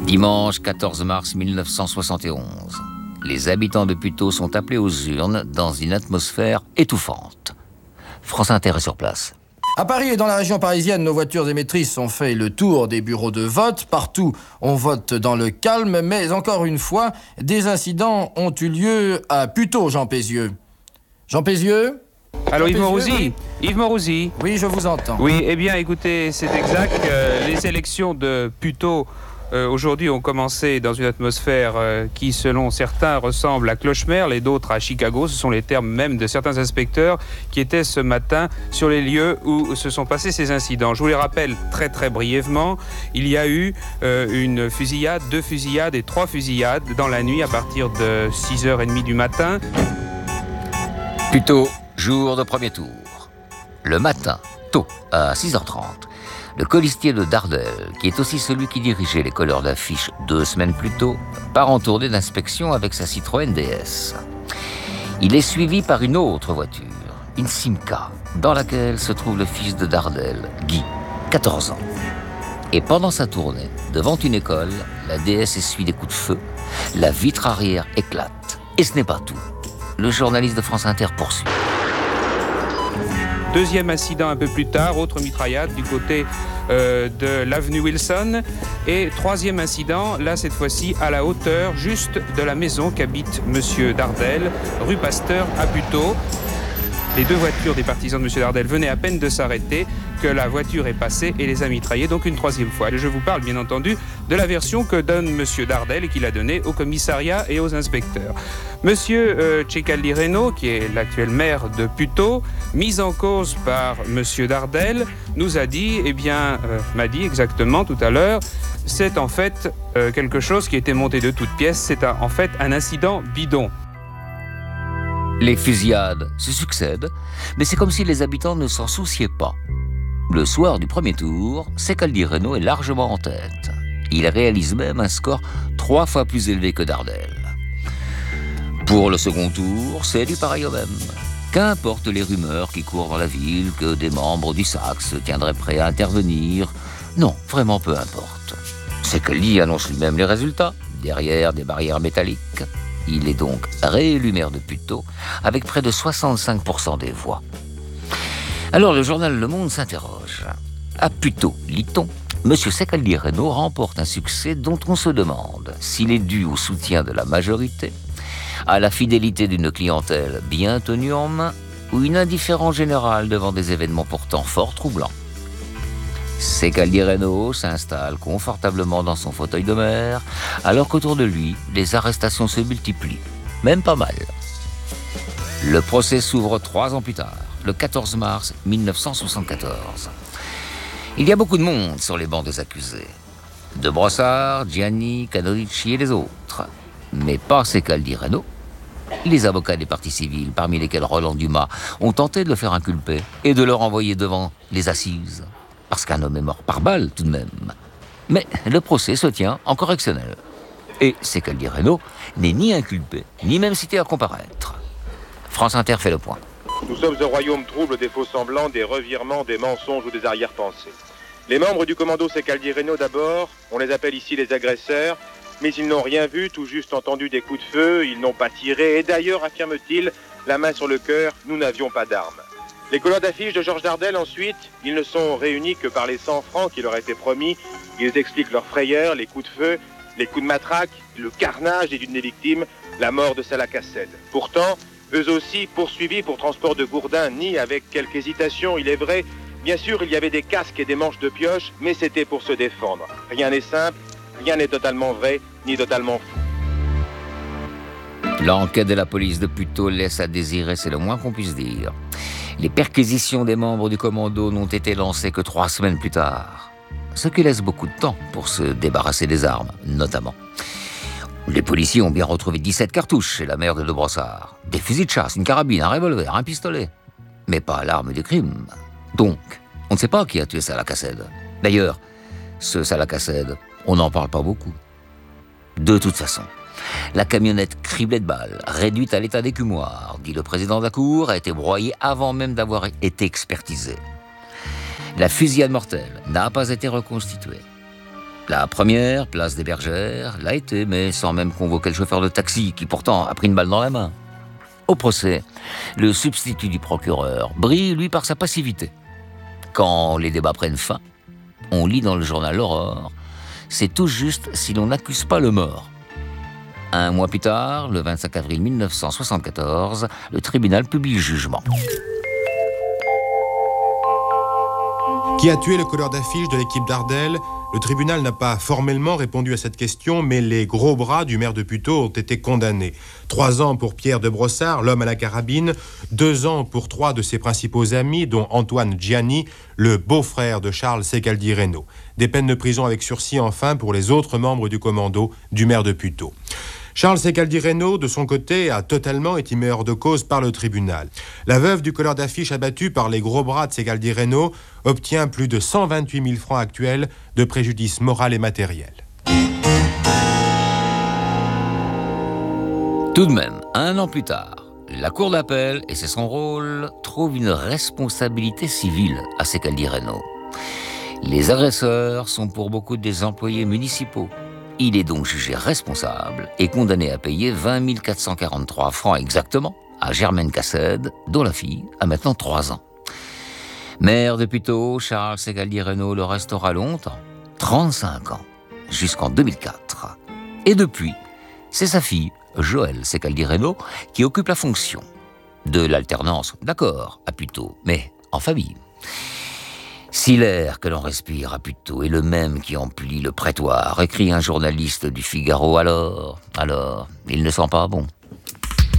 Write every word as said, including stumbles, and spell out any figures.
Dimanche quatorze mars mille neuf cent soixante et onze. Les habitants de Puteaux sont appelés aux urnes dans une atmosphère étouffante. France Inter est sur place. À Paris et dans la région parisienne, nos voitures émettrices ont fait le tour des bureaux de vote. Partout, on vote dans le calme, mais encore une fois, des incidents ont eu lieu à Puteaux, Jean Pézieux. Jean Pézieux ? Allô, Jean Yves Morosi Pézieux, oui. Yves Morosi Oui, je vous entends. Oui, eh bien, écoutez, c'est exact. Euh, les élections de Puteaux euh, aujourd'hui ont commencé dans une atmosphère euh, qui, selon certains, ressemble à Clochemerle et d'autres à Chicago. Ce sont les termes même de certains inspecteurs qui étaient ce matin sur les lieux où se sont passés ces incidents. Je vous les rappelle très très brièvement. Il y a eu euh, une fusillade, deux fusillades et trois fusillades dans la nuit à partir de six heures trente du matin. Puteaux, jour de premier tour. Le matin, tôt, à six heures trente, le colistier de Dardel, qui est aussi celui qui dirigeait les colleurs d'affiches deux semaines plus tôt, part en tournée d'inspection avec sa Citroën D S. Il est suivi par une autre voiture, une Simca, dans laquelle se trouve le fils de Dardel, Guy, quatorze ans. Et pendant sa tournée, devant une école, la D S essuie des coups de feu, la vitre arrière éclate. Et ce n'est pas tout. Le journaliste de France Inter poursuit. Deuxième incident un peu plus tard, autre mitraillade du côté euh, de l'avenue Wilson. Et troisième incident, là cette fois-ci à la hauteur juste de la maison qu'habite Monsieur Dardel, rue Pasteur à Puteaux. Les deux voitures des partisans de Monsieur Dardel venaient à peine de s'arrêter que la voiture est passée et les a mitraillés donc une troisième fois. Et je vous parle bien entendu de la version que donne Monsieur Dardel et qu'il a donnée au commissariat et aux inspecteurs. Monsieur euh, Ceccaldi Reynaud, qui est l'actuel maire de Puteaux, mis en cause par Monsieur Dardel, nous a dit, eh bien, euh, m'a dit exactement tout à l'heure, c'est en fait euh, quelque chose qui a été monté de toutes pièces, c'est un, en fait un incident bidon. Les fusillades se succèdent, mais c'est comme si les habitants ne s'en souciaient pas. Le soir du premier tour, Ceccaldi Reynaud est largement en tête. Il réalise même un score trois fois plus élevé que Dardel. Pour le second tour, c'est du pareil au même. Qu'importe les rumeurs qui courent dans la ville, que des membres du S A C se tiendraient prêts à intervenir. Non, vraiment peu importe. Ceccaldi annonce lui-même les résultats, derrière des barrières métalliques. Il est donc réélu maire de Puteaux, avec près de soixante-cinq pour cent des voix. Alors le journal Le Monde s'interroge. À Puteaux, lit-on, M. Ceccaldi Reynaud remporte un succès dont on se demande s'il est dû au soutien de la majorité, à la fidélité d'une clientèle bien tenue en main, ou une indifférence générale devant des événements pourtant fort troublants. Ceccaldi Reynaud s'installe confortablement dans son fauteuil de maire, alors qu'autour de lui, les arrestations se multiplient, même pas mal. Le procès s'ouvre trois ans plus tard, le quatorze mars mille neuf cent soixante-quatorze. Il y a beaucoup de monde sur les bancs des accusés. De Brossard, Gianni, Canonici et les autres. Mais pas Ceccaldi Reynaud. Les avocats des parties civiles, parmi lesquels Roland Dumas, ont tenté de le faire inculper et de le renvoyer devant les assises. Parce qu'un homme est mort par balle, tout de même. Mais le procès se tient en correctionnel. Et Ceccaldi Reynaud n'est ni inculpé, ni même cité à comparaître. France Inter fait le point. Nous sommes au royaume trouble des faux-semblants, des revirements, des mensonges ou des arrière-pensées. Les membres du commando Ceccaldi Reynaud d'abord, on les appelle ici les agresseurs, mais ils n'ont rien vu, tout juste entendu des coups de feu, ils n'ont pas tiré, et d'ailleurs, affirme-t-il, la main sur le cœur, nous n'avions pas d'armes. Les couleurs d'affiches de Georges Dardel, ensuite, ils ne sont réunis que par les cent francs qui leur étaient promis. Ils expliquent leurs frayeurs, les coups de feu, les coups de matraque, le carnage et d'une des victimes, la mort de Salah Kassed. Pourtant, eux aussi poursuivis pour transport de gourdin, ni avec quelque hésitation, il est vrai. Bien sûr, il y avait des casques et des manches de pioche, mais c'était pour se défendre. Rien n'est simple, rien n'est totalement vrai, ni totalement fou. L'enquête de la police de Puteaux laisse à désirer, c'est le moins qu'on puisse dire. Les perquisitions des membres du commando n'ont été lancées que trois semaines plus tard. Ce qui laisse beaucoup de temps pour se débarrasser des armes, notamment. Les policiers ont bien retrouvé dix-sept cartouches chez la mère de De Brossard. Des fusils de chasse, une carabine, un revolver, un pistolet. Mais pas l'arme du crime. Donc, on ne sait pas qui a tué Salah Kassed. D'ailleurs, ce Salah Kassed, on n'en parle pas beaucoup. De toute façon, la camionnette criblée de balles, réduite à l'état d'écumoire, dit le président de la Cour, a été broyée avant même d'avoir été expertisée. La fusillade mortelle n'a pas été reconstituée. La première, place des Bergères, l'a été, mais sans même convoquer le chauffeur de taxi, qui pourtant a pris une balle dans la main. Au procès, le substitut du procureur brille, lui, par sa passivité. Quand les débats prennent fin, on lit dans le journal L'Aurore, c'est tout juste si l'on n'accuse pas le mort. Un mois plus tard, le vingt-cinq avril mille neuf cent soixante-quatorze, le tribunal publie le jugement. Qui a tué le colleur d'affiche de l'équipe d'Ardelles? Le tribunal n'a pas formellement répondu à cette question, mais les gros bras du maire de Puteaux ont été condamnés. Trois ans pour Pierre de Brossard, l'homme à la carabine, deux ans pour trois de ses principaux amis, dont Antoine Gianni, le beau-frère de Charles Secaldi-Reynaud. Des peines de prison avec sursis enfin pour les autres membres du commando du maire de Puteaux. Charles Secaldi-Reynaud, de son côté, a totalement été mis hors de cause par le tribunal. La veuve du colleur d'affiche abattu par les gros bras de Secaldi-Reynaud obtient plus de cent vingt-huit mille francs actuels de préjudice moral et matériel. Tout de même, un an plus tard, la cour d'appel, et c'est son rôle, trouve une responsabilité civile à Secaldi-Reynaud. Les agresseurs sont pour beaucoup des employés municipaux. Il est donc jugé responsable et condamné à payer vingt mille quatre cent quarante-trois francs exactement à Germaine Cassède, dont la fille a maintenant trois ans. Maire de Puteaux, Charles Secaldi-Reynaud le restera longtemps, trente-cinq ans, jusqu'en deux mille quatre. Et depuis, c'est sa fille, Joëlle Secaldi-Reynaud, qui occupe la fonction. De l'alternance, d'accord, à Puteaux, mais en famille. Si l'air que l'on respire à Puteaux est le même qui emplit le prétoire, écrit un journaliste du Figaro, alors, alors, il ne sent pas bon.